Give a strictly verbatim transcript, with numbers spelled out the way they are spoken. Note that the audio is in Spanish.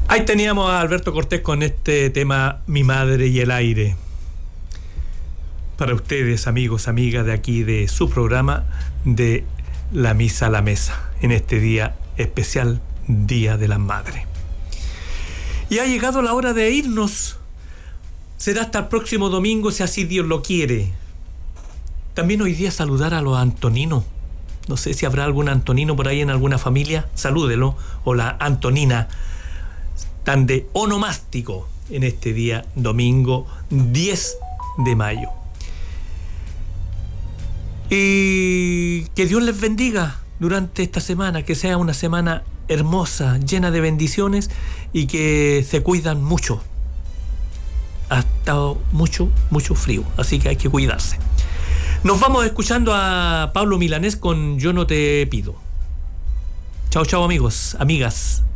Ahí teníamos a Alberto Cortés con este tema Mi Madre y el Aire. Para ustedes, amigos, amigas de aquí, de su programa de La Misa a la Mesa, en este día especial, Día de las Madres. Y ha llegado la hora de irnos. Será hasta el próximo domingo, si así Dios lo quiere. También hoy día saludar a los antoninos. No sé si habrá algún antonino por ahí en alguna familia. Salúdelo. O la Antonina, tan de onomástico en este día domingo diez de mayo. Y que Dios les bendiga durante esta semana, que sea una semana hermosa, llena de bendiciones, y que se cuidan mucho. Ha estado mucho, mucho frío, así que hay que cuidarse. Nos vamos escuchando a Pablo Milanés con Yo no te pido. Chao, chao, amigos, amigas.